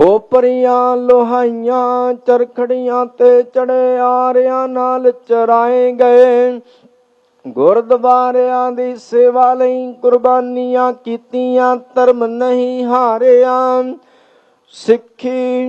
ਖੋਪਰੀਆਂ ਲੋਹਾਈਆਂ ਚਰਖੜੀਆਂ ਤੇ ਚੜੇ ਆਰਿਆਂ ਨਾਲ ਚਰਾਏ ਗਏ। ਗੁਰਦੁਆਰਿਆਂ ਦੀ ਸੇਵਾ ਲਈ ਕੁਰਬਾਨੀਆਂ ਕੀਤੀਆਂ, ਧਰਮ ਨਹੀਂ ਹਾਰਿਆ। ਸਿੱਖੀ